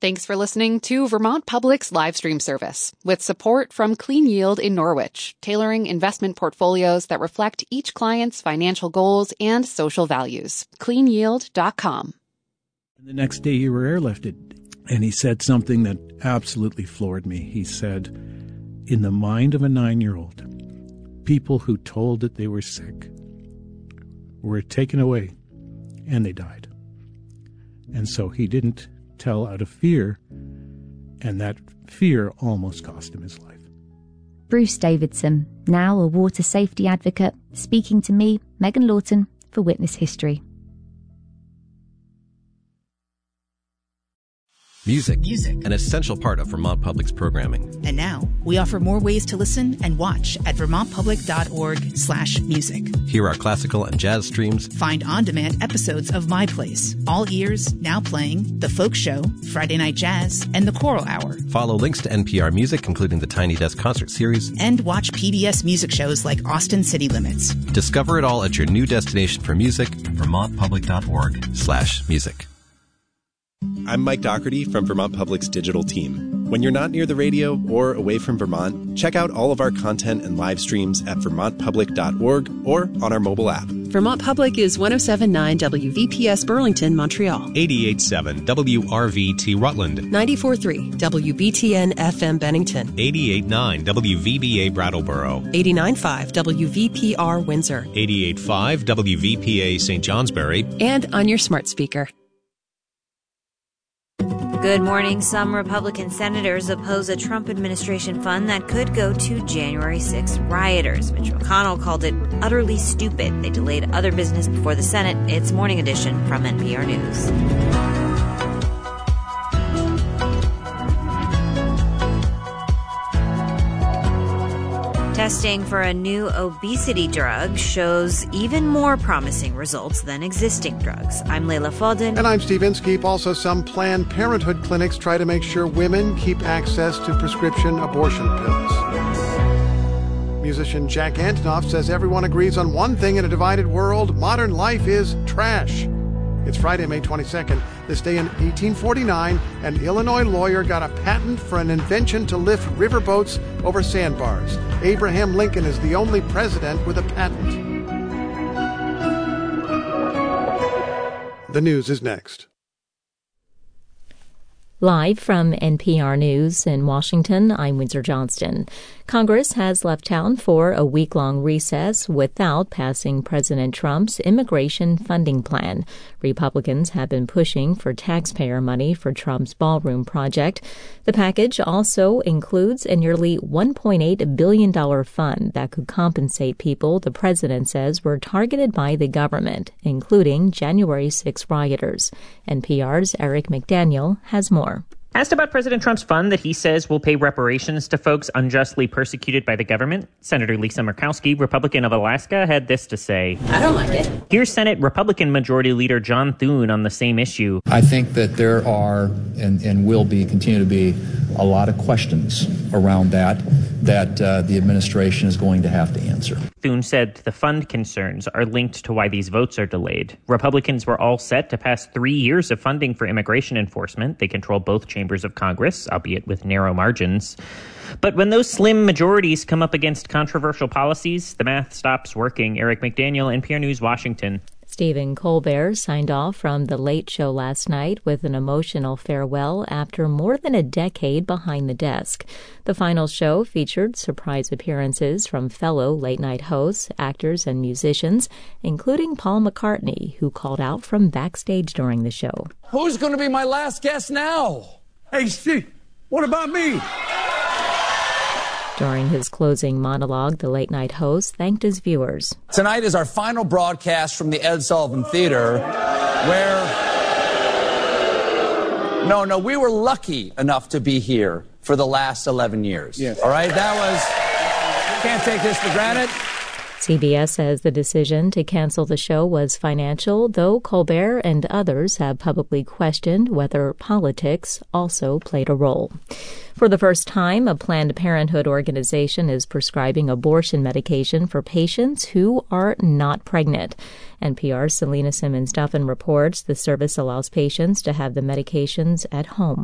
Thanks for listening to Vermont Public's live stream service with support from Clean Yield in Norwich, tailoring investment portfolios that reflect each client's financial goals and social values. CleanYield.com. The next day you were airlifted, and he said something that absolutely floored me. He said, in the mind of a 9-year-old, people who told that they were sick were taken away, and they died. And so he didn't tell out of fear, and that fear almost cost him his life. Bruce Davidson, now a water safety advocate, speaking to me, Megan Lawton, for Witness History. Music, an essential part of Vermont Public's programming. And now, we offer more ways to listen and watch at vermontpublic.org/music. Hear our classical and jazz streams. Find on-demand episodes of My Place, All Ears, Now Playing, The Folk Show, Friday Night Jazz, and The Choral Hour. Follow links to NPR Music, including the Tiny Desk concert series. And watch PBS music shows like Austin City Limits. Discover it all at your new destination for music, vermontpublic.org/music. I'm Mike Doherty from Vermont Public's digital team. When you're not near the radio or away from Vermont, check out all of our content and live streams at vermontpublic.org or on our mobile app. Vermont Public is 107.9 WVPS Burlington, Montreal. 88.7 WRVT Rutland. 94.3 WBTN FM Bennington. 88.9 WVBA Brattleboro. 89.5 WVPR Windsor. 88.5 WVPA St. Johnsbury. And on your smart speaker. Good morning. Some Republican senators oppose a Trump administration fund that could go to January 6th rioters. Mitch McConnell called it utterly stupid. They delayed other business before the Senate. It's Morning Edition from NPR News. Testing for a new obesity drug shows even more promising results than existing drugs. I'm Leila Fadden. And I'm Steve Inskeep. Also, some Planned Parenthood clinics try to make sure women keep access to prescription abortion pills. Musician Jack Antonoff says everyone agrees on one thing in a divided world: modern life is trash. It's Friday, May 22nd. This day in 1849, an Illinois lawyer got a patent for an invention to lift riverboats over sandbars. Abraham Lincoln is the only president with a patent. The news is next. Live from NPR News in Washington, I'm Windsor Johnston. Congress has left town for a week-long recess without passing President Trump's immigration funding plan. Republicans have been pushing for taxpayer money for Trump's ballroom project. The package also includes a nearly $1.8 billion fund that could compensate people the president says were targeted by the government, including January 6 rioters. NPR's Eric McDaniel has more. Asked about President Trump's fund that he says will pay reparations to folks unjustly persecuted by the government, Senator Lisa Murkowski, Republican of Alaska, had this to say. I don't like it. Here's Senate Republican Majority Leader John Thune on the same issue. I think that there are and will be, continue to be, a lot of questions around that the administration is going to have to answer. Thune said the fund concerns are linked to why these votes are delayed. Republicans were all set to pass 3 years of funding for immigration enforcement. They control both chambers of Congress, albeit with narrow margins. But when those slim majorities come up against controversial policies, the math stops working. Eric McDaniel, NPR News, Washington. Stephen Colbert signed off from The Late Show last night with an emotional farewell after more than a decade behind the desk. The final show featured surprise appearances from fellow late-night hosts, actors, and musicians, including Paul McCartney, who called out from backstage during the show. Who's going to be my last guest now? Hey, Steve, what about me? During his closing monologue, the late-night host thanked his viewers. Tonight is our final broadcast from the Ed Sullivan Theater, where... No, we were lucky enough to be here for the last 11 years. Yes. All right, that was... Can't take this for granted. CBS says the decision to cancel the show was financial, though Colbert and others have publicly questioned whether politics also played a role. For the first time, a Planned Parenthood organization is prescribing abortion medication for patients who are not pregnant. NPR's Selena Simmons-Duffin reports the service allows patients to have the medications at home.